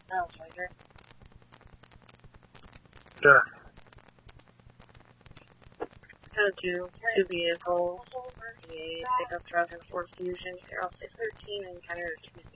Sure. Two vehicles, a pickup truck and Ford Fusion, Carol 613 and County Road 260.